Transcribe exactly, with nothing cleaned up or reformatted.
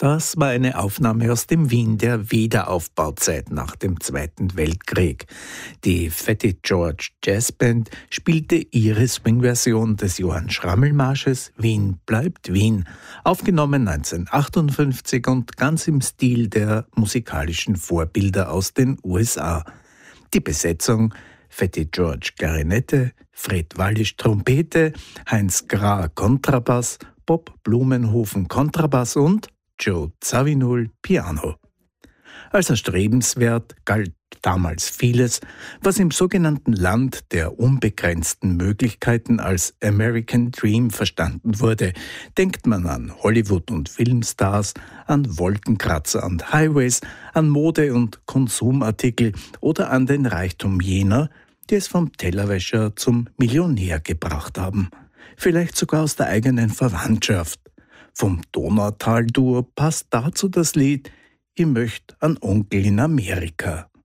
Das war eine Aufnahme aus dem Wien der Wiederaufbauzeit nach dem Zweiten Weltkrieg. Die Fatty George Jazzband spielte ihre Swing-Version des Johann Schrammel-Marsches Wien bleibt Wien, aufgenommen neunzehnhundertachtundfünfzig und ganz im Stil der musikalischen Vorbilder aus den U S A. Die Besetzung: Fatty George Klarinette, Fred Wallisch Trompete, Heinz Grah Kontrabass, Bob Blumenhofen Kontrabass und Joe Zawinul Piano. Als erstrebenswert galt damals vieles, was im sogenannten Land der unbegrenzten Möglichkeiten als American Dream verstanden wurde. Denkt man an Hollywood- und Filmstars, an Wolkenkratzer und Highways, an Mode- und Konsumartikel oder an den Reichtum jener, die es vom Tellerwäscher zum Millionär gebracht haben. Vielleicht sogar aus der eigenen Verwandtschaft. Vom Donautal-Duo passt dazu das Lied »Ich möcht an Onkel in Amerika«.